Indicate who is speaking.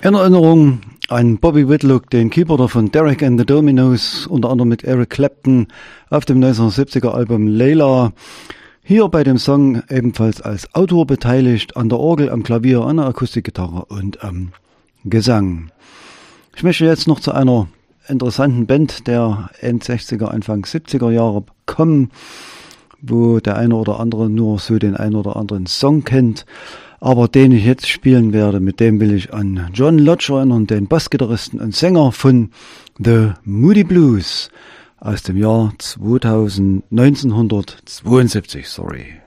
Speaker 1: In Erinnerung an Bobby Whitlock, den Keyboarder von Derek and the Dominos, unter anderem mit Eric Clapton auf dem 1970er Album Layla. Hier bei dem Song ebenfalls als Autor beteiligt, an der Orgel, am Klavier, an der Akustikgitarre und am Gesang. Ich möchte jetzt noch zu einer interessanten Band der End 60er, Anfang 70er Jahre kommen, wo der eine oder andere nur so den einen oder anderen Song kennt. Aber den ich jetzt spielen werde, mit dem will ich an John Lodge erinnern, den Bassgitarristen und Sänger von The Moody Blues aus dem Jahr 1972.